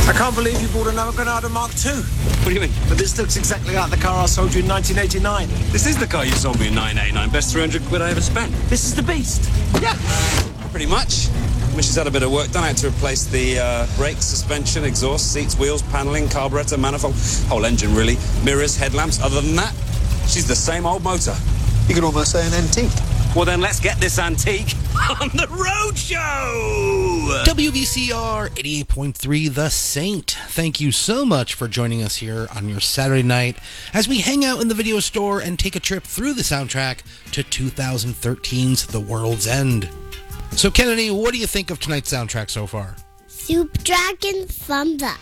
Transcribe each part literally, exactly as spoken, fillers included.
I can't believe you bought another Granada Mark two. What do you mean? But this looks exactly like the car I sold you in nineteen eighty-nine. This is the car you sold me in nineteen eighty-nine. Best three hundred quid I ever spent. This is the beast. Yeah, pretty much. I mean, she's had a bit of work done. I had to replace the uh, brakes, suspension, exhaust, seats, wheels, panelling, carburetor, manifold, whole engine really, mirrors, headlamps. Other than that, she's the same old motor. You could almost say an antique. Well, then let's get this antique on the road show! W V C R eighty-eight point three The Saint. Thank you so much for joining us here on your Saturday night as we hang out in the video store and take a trip through the soundtrack to two thousand thirteen's The World's End. So, Kennedy, what do you think of tonight's soundtrack so far? Soup Dragon, thumbs up.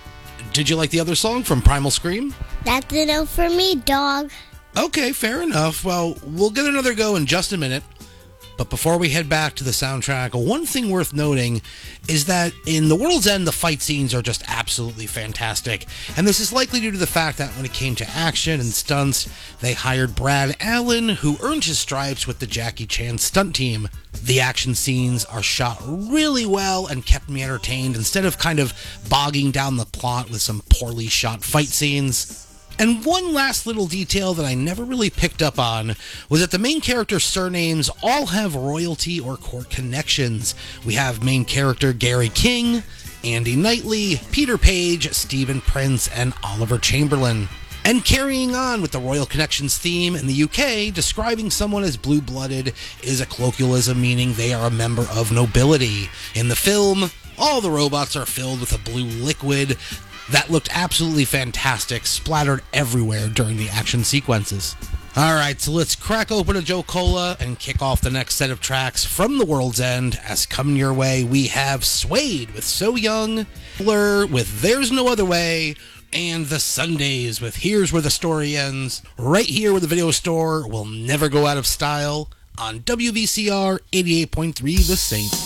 Did you like the other song from Primal Scream? That's a no for me, dog. Okay, fair enough. Well, we'll get another go in just a minute. But before we head back to the soundtrack, one thing worth noting is that in The World's End, the fight scenes are just absolutely fantastic. And this is likely due to the fact that when it came to action and stunts, they hired Brad Allen, who earned his stripes with the Jackie Chan stunt team. The action scenes are shot really well and kept me entertained instead of kind of bogging down the plot with some poorly shot fight scenes. And one last little detail that I never really picked up on was that the main character's surnames all have royalty or court connections. We have main character Gary King, Andy Knightley, Peter Page, Stephen Prince, and Oliver Chamberlain. And carrying on with the royal connections theme in the U K, describing someone as blue-blooded is a colloquialism meaning they are a member of nobility. In the film, all the robots are filled with a blue liquid that looked absolutely fantastic, splattered everywhere during the action sequences. Alright, so let's crack open a Joe Cola and kick off the next set of tracks from The World's End. As coming your way, we have Suede with So Young, Blur with There's No Other Way, and The Sundays with Here's Where the Story Ends, right here where the video store will never go out of style on W V C R eighty-eight point three The Saint.